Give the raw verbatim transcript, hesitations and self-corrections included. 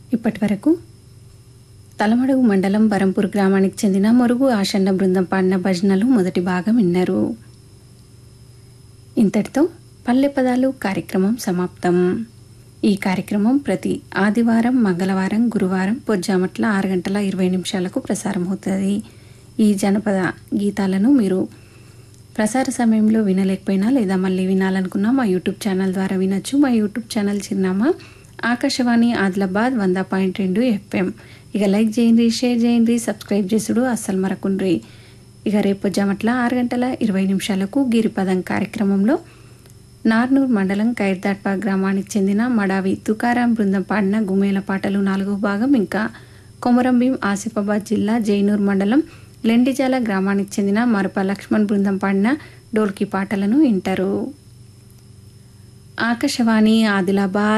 ఇప్పటివరకు తలమడుగు మండలం బరంపూర్ గ్రామానికి చెందిన మొరుగు ఆషండ బృందం పాడిన భజనలు మొదటి భాగం విన్నారు. ఇంతటితో పల్లె పదాలు కార్యక్రమం సమాప్తం. ఈ కార్యక్రమం ప్రతి ఆదివారం, మంగళవారం, గురువారం పొజ్జామట్ల ఆరు గంటల ఇరవై నిమిషాలకు ప్రసారం అవుతుంది. ఈ జనపద గీతాలను మీరు ప్రసార సమయంలో వినలేకపోయినా లేదా మళ్ళీ వినాలనుకున్నా మా యూట్యూబ్ ఛానల్ ద్వారా వినొచ్చు. మా యూట్యూబ్ ఛానల్ చిరునామా ఆకాశవాణి ఆదిలాబాద్ వంద పాయింట్ రెండు ఎఫ్ఎం. ఇక లైక్ చేయండి, షేర్ చేయండి, సబ్స్క్రైబ్ చేసుడు అస్సలు మరకుండ్రి. ఇక రేపు జమట్ల ఆరు గంటల ఇరవై నిమిషాలకు గిరిపదం కార్యక్రమంలో నార్నూర్ మండలం ఖైర్దాట్ప గ్రామానికి చెందిన మడావి తుకారాం బృందం పాడిన గుమేల పాటలు నాలుగో భాగం, ఇంకా కొమరంభీం ఆసిఫాబాద్ జిల్లా జైనూర్ మండలం లెండిజాల గ్రామానికి చెందిన మరప లక్ష్మణ్ బృందం పాడిన డోల్కి పాటలను వింటారు. ఆకాశవాణి ఆదిలాబాద్